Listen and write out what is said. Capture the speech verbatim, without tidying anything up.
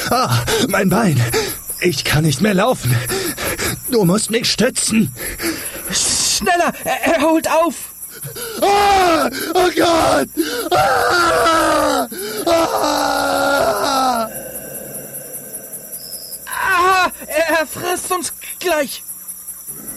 Ah, mein Bein. Ich kann nicht mehr laufen. Du musst mich stützen. Schneller, er, er holt auf. Ah, oh Gott. Ah, ah. Ah, er, er frisst uns gleich.